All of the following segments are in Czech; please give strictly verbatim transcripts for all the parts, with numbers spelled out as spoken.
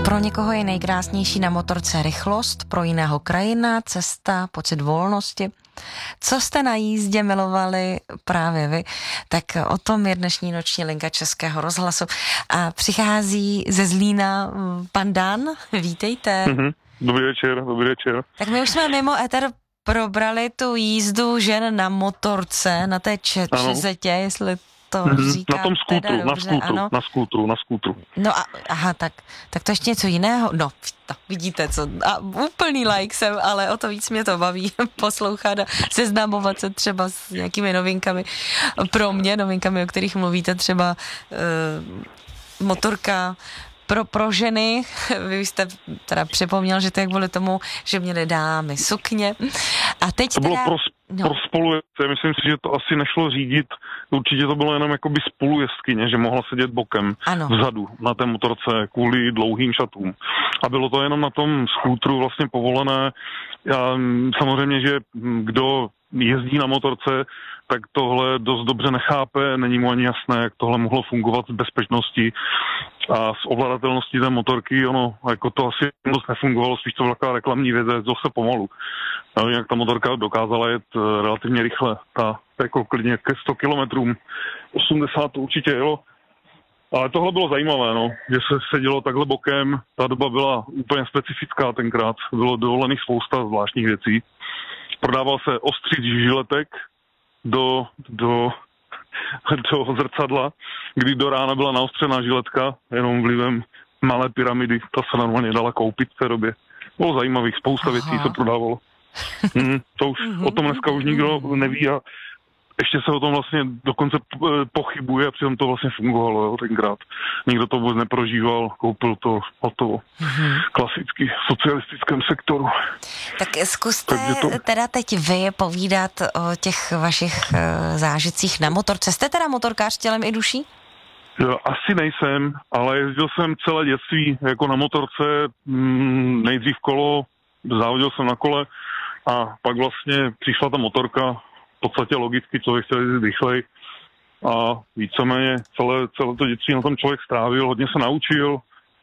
Pro někoho je nejkrásnější na motorce rychlost, pro jiného krajina, cesta, pocit volnosti. Co jste na jízdě milovali právě vy? Tak o tom je dnešní noční linka Českého rozhlasu. A přichází ze Zlína pan Dan. Vítejte. Mm-hmm. Dobrý večer, dobrý večer. Tak my už jsme mimo éter probrali tu jízdu žen na motorce, na té čezetě, jestli to mm-hmm. říká. Na tom skútru, teda, na dobře, skútru, ano. na skútru, na skútru. No a, aha, tak, tak to ještě něco jiného. No, to, vidíte co, a úplný like jsem, ale o to víc mě to baví poslouchat a seznamovat se třeba s nějakými novinkami. Pro mě novinkami, o kterých mluvíte, třeba uh, motorka pro, pro ženy. Vy jste teda připomněl, že to je kvůli tomu, že měly dámy sukně. A teď to bylo teda... pro, no. pro spolujezdce, myslím si, že to asi nešlo řídit. Určitě to bylo jenom jakoby spolujezdkyně, že mohla sedět bokem, ano. Vzadu na té motorce kvůli dlouhým šatům. A bylo to jenom na tom skútru vlastně povolené. Já, samozřejmě, že kdo jezdí na motorce, tak tohle dost dobře nechápe, není mu ani jasné, jak tohle mohlo fungovat z bezpečnosti a z ovladatelnosti té motorky. Ono jako to asi dost nefungovalo, spíš to byla taková reklamní věc, zase pomalu. Ale jinak ta motorka dokázala jet relativně rychle, ta jako klidně ke sto kilometrům, osmdesát to určitě jelo. Ale tohle bylo zajímavé, no, že se sedělo takhle bokem, ta doba byla úplně specifická tenkrát, bylo dovolených spousta zvláštních věcí. Prodával se ostřič žiletek do, do, do zrcadla, kdy do rána byla naostřená žiletka, jenom vlivem malé pyramidy, ta se normálně dala koupit v té době. Bylo zajímavých, spousta Aha. věcí se prodávalo. Mm, to už, o tom dneska už nikdo neví a ještě se o tom vlastně dokonce pochybuje a přitom to vlastně fungovalo, jo, tenkrát. Nikdo to vůbec neprožíval, koupil to hotovo. Mm-hmm. Klasicky v socialistickém sektoru. Tak zkuste to... teda teď vy povídat o těch vašich zážitcích na motorce. Jste teda motorkář tělem i duší? Asi nejsem, ale jezdil jsem celé dětství jako na motorce, nejdřív kolo, závodil jsem na kole a pak vlastně přišla ta motorka, v podstatě logicky člověk chtěl jezdit rychlej a víceméně celé, celé to dětství na tom člověk strávil, hodně se naučil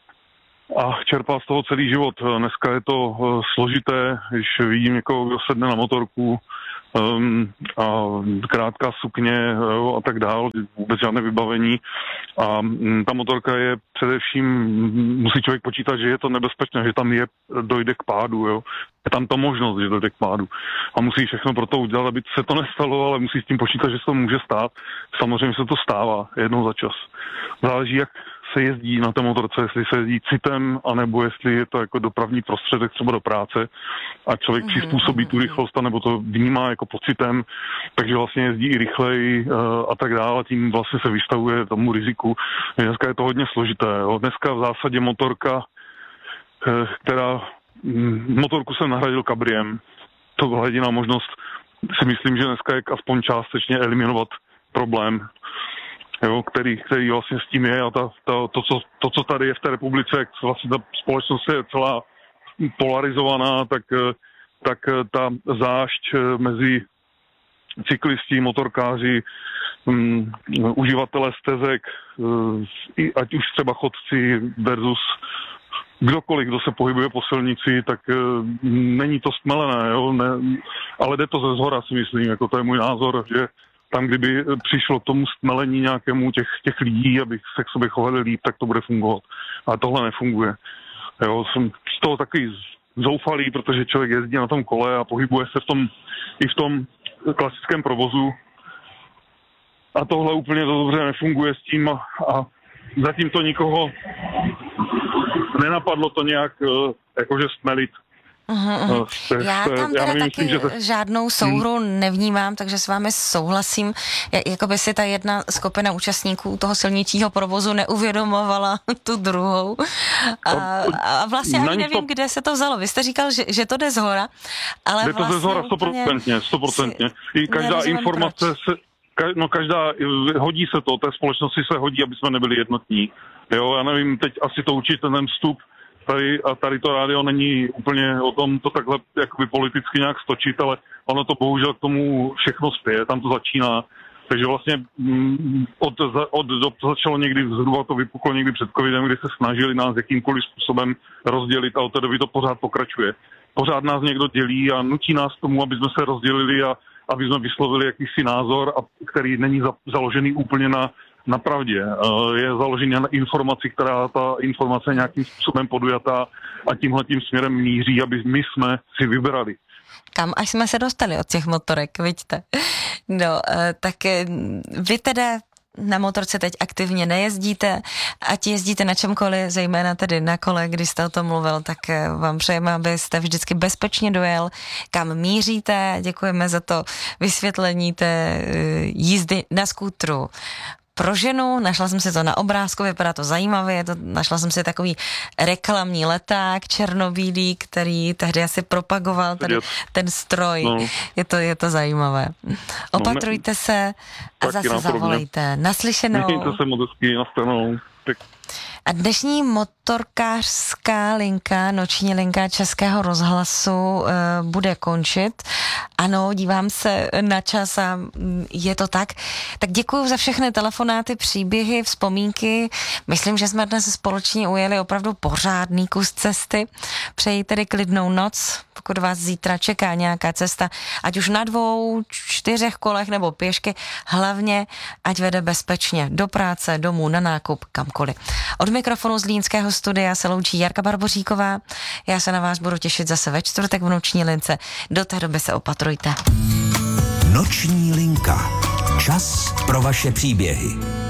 a čerpal z toho celý život. Dneska je to uh, složité, když vidím někoho, kdo sedne na motorku um, a krátká sukně uh, a tak dál, vůbec žádné vybavení a um, ta motorka je především, musí člověk počítat, že je to nebezpečné, že tam je, dojde k pádu, jo. Je tam ta možnost, že dojde k pádu. A musí všechno pro to udělat, aby se to nestalo, ale musí s tím počítat, že se to může stát. Samozřejmě se to stává jednou za čas. Záleží, jak se jezdí na té motorce, jestli se jezdí citem, anebo jestli je to jako dopravní prostředek třeba do práce a člověk mm-hmm. přizpůsobí tu rychlost, nebo to vnímá jako pocitem, takže vlastně jezdí i rychleji a tak dále, tím vlastně se vystavuje tomu riziku. Dneska je to hodně složité. Jo. Dneska v zásadě motorka, která motorku jsem nahradil kabriem. To byla jediná možnost, si myslím, že dneska je aspoň částečně eliminovat problém, jo, který, který vlastně s tím je a ta, ta, to, co, to, co tady je v té republice, jak vlastně ta společnost je celá polarizovaná, tak, tak ta zášť mezi cyklisti, motorkáři, um, uživatelé stezek, uh, ať už třeba chodci versus kdokoliv, kdo se pohybuje po silnici, tak uh, není to stmelené, jo? Ne, ale jde to ze zhora, si myslím, jako to je můj názor, že tam, kdyby přišlo k tomu stmelení nějakému těch, těch lidí, aby se k sobě chovali líp, tak to bude fungovat. Ale tohle nefunguje. Jo? Jsem z toho takový zoufalý, protože člověk jezdí na tom kole a pohybuje se v tom, i v tom klasickém provozu. A tohle úplně to dobře nefunguje s tím a, a zatím to nikoho nenapadlo to nějak jakože stmelit. Uhum, uhum. Já tam teda já nevím, taky myslím, to... žádnou souhru hmm. nevnímám, takže s vámi souhlasím. Jakoby si ta jedna skupina účastníků toho silničního provozu neuvědomovala tu druhou. A, a vlastně ani nevím, to... kde se to vzalo. Vy jste říkal, že, že to jde zhora, ale jde vlastně to ze zhora stoprocentně, stoprocentně. I každá informace proč. se, no každá, hodí se to, té společnosti se hodí, aby jsme nebyli jednotní. Jo, já nevím, teď asi to určitě ten vstup Tady, a tady to rádio není úplně o tom to takhle jakoby politicky nějak stočit, ale ono to bohužel k tomu všechno spěje, tam to začíná. Takže vlastně od, od, od začalo někdy, zhruba to vypuklo někdy před covidem, kdy se snažili nás jakýmkoliv způsobem rozdělit a od té doby to pořád pokračuje. Pořád nás někdo dělí a nutí nás k tomu, aby jsme se rozdělili a aby jsme vyslovili jakýsi názor, a který není za, založený úplně na, na pravdě. Je založený na informaci, která ta informace je nějakým způsobem podujatá a tímhletím směrem míří, aby my jsme si vybrali. Kam až jsme se dostali od těch motorek, vidíte. No, tak vy teda na motorce teď aktivně nejezdíte, ať jezdíte na čemkoliv, zejména tedy na kole, když jste o tom mluvil, tak vám přejeme, abyste vždycky bezpečně dojel, kam míříte. Děkujeme za to vysvětlení té jízdy na skútru pro ženu. Našla jsem si to na obrázku, vypadá to zajímavě, to, našla jsem si takový reklamní leták černobílý, který tehdy asi propagoval tady ten stroj. No. Je, to, je to zajímavé. Opatrujte se a zase zavolejte. Naslyšenou. Mějte se moc hezky, nastanou. A dnešní motorkářská linka, noční linka Českého rozhlasu uh, bude končit. Ano, dívám se na čas a je to tak. Tak děkuji za všechny telefonáty, příběhy, vzpomínky. Myslím, že jsme dnes společně ujeli opravdu pořádný kus cesty. Přeji tedy klidnou noc, pokud vás zítra čeká nějaká cesta, ať už na dvou, čtyřech kolech nebo pěšky, hlavně ať vede bezpečně do práce, domů, na nákup, kamkoliv. Od mikrofonu z Zlínského studia se loučí Jarka Barboříková. Já se na vás budu těšit zase ve čtvrtek v noční lince. Do té doby se opatrujte. Noční linka. Čas pro vaše příběhy.